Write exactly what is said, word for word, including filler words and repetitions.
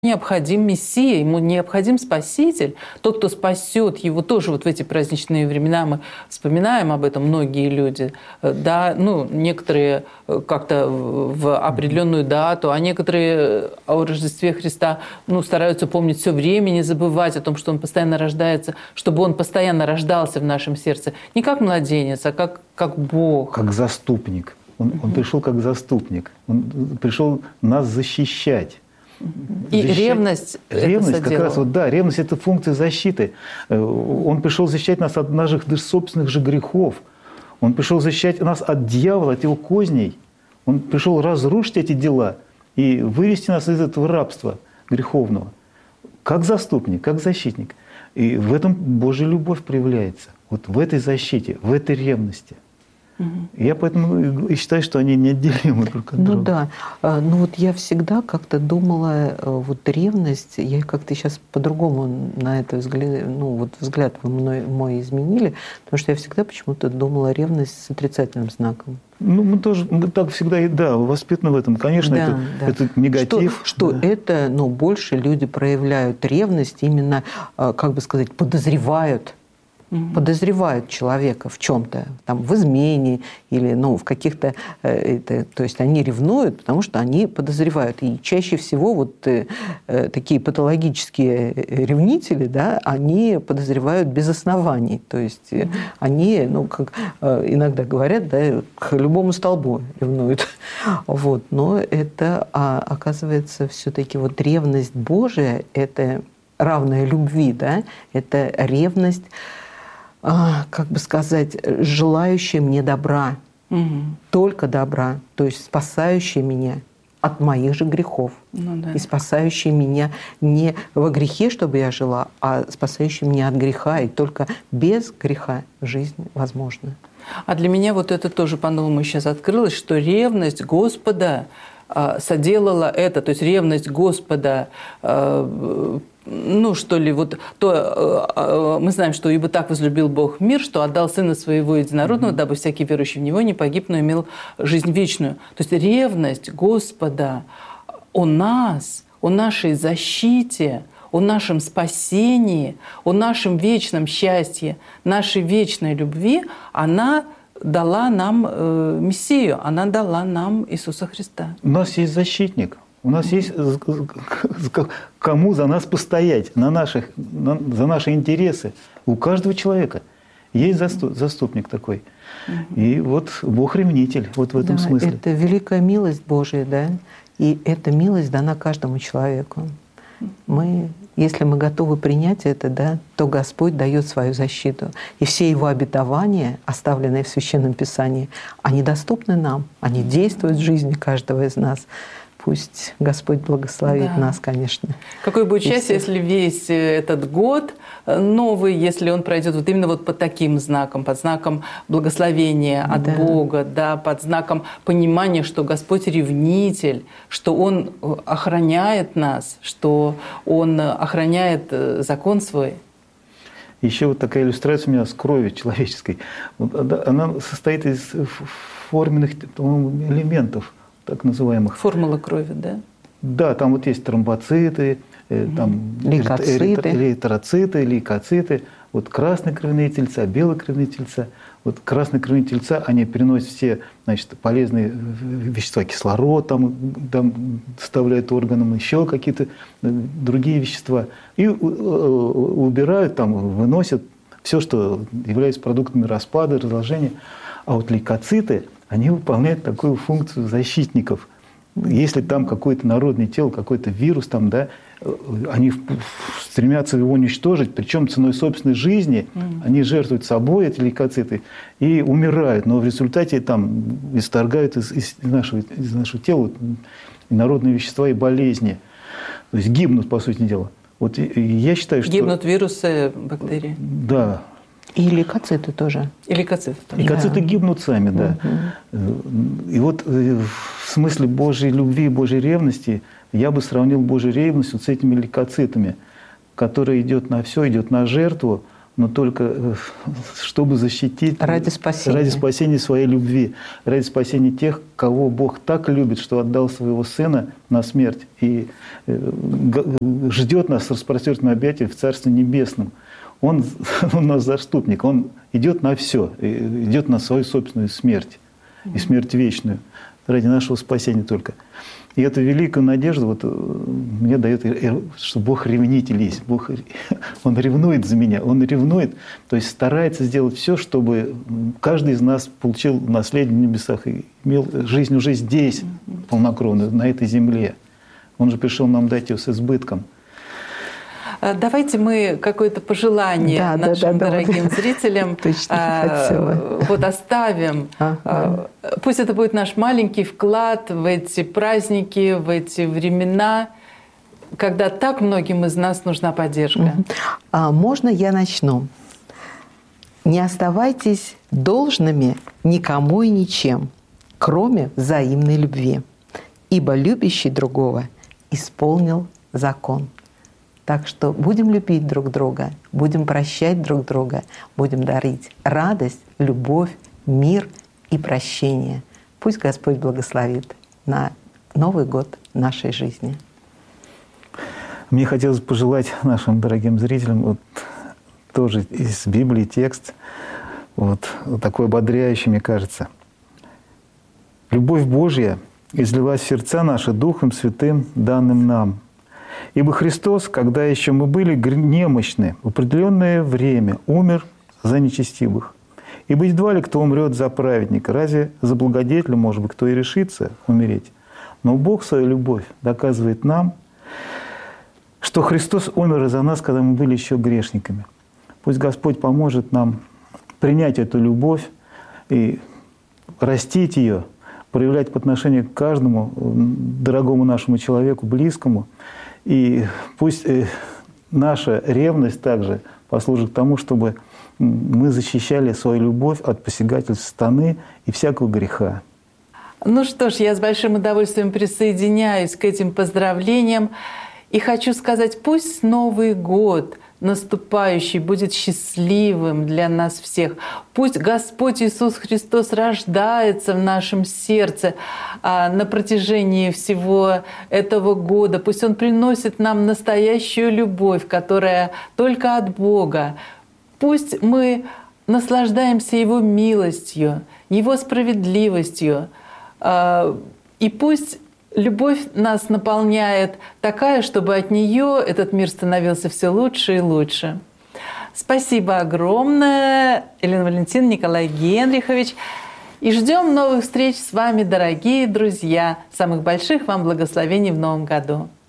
необходим Мессия, ему необходим Спаситель, тот, кто спасет его. Тоже вот в эти праздничные времена мы вспоминаем об этом, многие люди. Да, ну, некоторые как-то в определенную дату, а некоторые о Рождестве Христа ну, стараются помнить все время, не забывать о том, что Он постоянно рождается, чтобы Он постоянно рождался в нашем сердце. Не как младенец, а как, как Бог. Как заступник. Он, он пришел как заступник. Он пришел нас защищать. И защищать. Ревность, ревность это как раз вот да, ревность — это функция защиты. Он пришел защищать нас от наших собственных же грехов. Он пришел защищать нас от дьявола, от его козней. Он пришел разрушить эти дела и вывести нас из этого рабства греховного. Как заступник, как защитник. И в этом Божья любовь проявляется. Вот в этой защите, в этой ревности. Я поэтому и считаю, что они неотделимы друг от друга. Ну да. Ну вот я всегда как-то думала, вот ревность, я как-то сейчас по-другому на это взгляд, ну вот взгляд вы мной, мой изменили, потому что я всегда почему-то думала ревность с отрицательным знаком. Ну, мы тоже мы так всегда, да, воспитаны в этом. Конечно, да, это, да. это негатив. Что, что да. это, ну, больше люди проявляют ревность, именно, как бы сказать, подозревают. подозревают человека в чем-то, там, в измене или ну, в каких-то... Это, то есть они ревнуют, потому что они подозревают. И чаще всего вот э, такие патологические ревнители, да, они подозревают без оснований. То есть mm-hmm. они, ну, как э, иногда говорят, да, к любому столбу ревнуют. Вот. Но это, а, оказывается, все-таки вот ревность Божия, это равная любви, да, это ревность, как бы сказать, желающая мне добра, угу. только добра, то есть спасающая меня от моих же грехов. Ну, да. И спасающая меня не во грехе, чтобы я жила, а спасающая меня от греха. И только без греха жизнь возможна. А для меня вот это тоже по-новому сейчас открылось, что ревность Господа соделала это, то есть ревность Господа, ну, что ли, вот то мы знаем, что «Ибо так возлюбил Бог мир, что отдал Сына Своего Единородного, mm-hmm. дабы всякий верующий в Него не погиб, но имел жизнь вечную». То есть ревность Господа о нас, о нашей защите, о нашем спасении, о нашем вечном счастье, нашей вечной любви, она дала нам э, Мессию, она дала нам Иисуса Христа. У нас есть защитник. У нас есть кому за нас постоять, на наших, на, за наши интересы. У каждого человека есть заступник такой. И вот Бог-ревнитель вот в этом да, смысле. Это великая милость Божия, да? И эта милость дана каждому человеку. Мы, если мы готовы принять это, да, то Господь дает свою защиту. И все Его обетования, оставленные в Священном Писании, они доступны нам, они действуют в жизни каждого из нас. Пусть Господь благословит да. нас, конечно. Какое будет счастье, если весь этот год новый, если он пройдет вот именно вот под таким знаком, под знаком благословения от да. Бога, да, под знаком понимания, что Господь ревнитель, что Он охраняет нас, что Он охраняет закон свой. Еще вот такая иллюстрация у меня с кровью человеческой. Она состоит из форменных элементов, так называемых. Формула крови, да? Да, там вот есть тромбоциты, угу. там лейкоциты. эритроциты, лейкоциты, вот красные кровяные тельца, белые кровяные тельца. Вот красные кровяные тельца, они переносят все, значит, полезные вещества, кислород, там, там вставляют органам, еще какие-то другие вещества. И убирают, там, выносят все, что является продуктами распада, разложения. А вот лейкоциты, они выполняют такую функцию защитников. Если там какое-то народное тело, какой-то вирус, там, да, они стремятся его уничтожить, причем ценой собственной жизни, mm. они жертвуют собой, эти лейкоциты, и умирают. Но в результате там исторгают из, из, нашего, из нашего тела инородные вещества и болезни. То есть гибнут, по сути дела. Вот я считаю, что... Гибнут вирусы, бактерии. Да. И лейкоциты тоже. И лейкоциты тоже. Лейкоциты да. гибнут сами, да. Угу. И вот в смысле Божьей любви, Божьей ревности я бы сравнил Божью ревность вот с этими лейкоцитами, которая идет на все, идет на жертву, но только чтобы защитить ради спасения. ради спасения своей любви, ради спасения тех, кого Бог так любит, что отдал своего Сына на смерть и ждет нас с распростертыми объятиями в Царстве Небесном. Он у нас заступник, Он идет на все, идет на свою собственную смерть и смерть вечную ради нашего спасения только. И эту великую надежду вот мне дает, что Бог ревнитель есть. Бог, Он ревнует за меня, Он ревнует, то есть старается сделать все, чтобы каждый из нас получил наследие в небесах и имел жизнь уже здесь, полнокровную, на этой земле. Он же пришел нам дать ее с избытком. Давайте мы какое-то пожелание да, нашим да, да, дорогим да. зрителям а, вот оставим. Ага. Пусть это будет наш маленький вклад в эти праздники, в эти времена, когда так многим из нас нужна поддержка. А можно я начну? Не оставайтесь должными никому и ничем, кроме взаимной любви, ибо любящий другого исполнил закон. Так что будем любить друг друга, будем прощать друг друга, будем дарить радость, любовь, мир и прощение. Пусть Господь благословит на Новый год нашей жизни. Мне хотелось пожелать нашим дорогим зрителям вот, тоже из Библии текст, вот, вот такой ободряющий, мне кажется. «Любовь Божья излилась в сердца наши Духом Святым, данным нам. Ибо Христос, когда еще мы были немощны, в определенное время умер за нечестивых. Ибо едва ли кто умрет за праведника, разве за благодетеля, может быть, кто и решится умереть? Но Бог свою любовь доказывает нам, что Христос умер за нас, когда мы были еще грешниками. Пусть Господь поможет нам принять эту любовь и растить ее, проявлять по отношению к каждому дорогому нашему человеку, близкому. И пусть наша ревность также послужит тому, чтобы мы защищали свою любовь от посягательств сатаны и всякого греха. Ну что ж, я с большим удовольствием присоединяюсь к этим поздравлениям. И хочу сказать, пусть Новый год наступающий будет счастливым для нас всех. Пусть Господь Иисус Христос рождается в нашем сердце а, на протяжении всего этого года. Пусть Он приносит нам настоящую любовь, которая только от Бога. Пусть мы наслаждаемся Его милостью, Его справедливостью. А, и пусть любовь нас наполняет такая, чтобы от нее этот мир становился все лучше и лучше. Спасибо огромное, Елена Валентиновна, Николай Генрихович. И ждем новых встреч с вами, дорогие друзья. Самых больших вам благословений в Новом году.